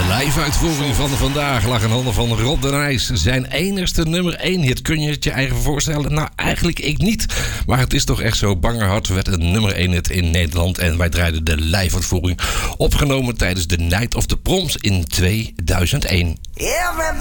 De live-uitvoering van vandaag lag in handen van Rob de Nijs. Zijn enigste nummer 1 hit. Kun je het je eigen voorstellen? Nou, eigenlijk ik niet. Maar het is toch echt zo. Bangerhart werd een nummer 1 hit in Nederland. En wij draaiden de live-uitvoering opgenomen tijdens de Night of the Proms in 2001.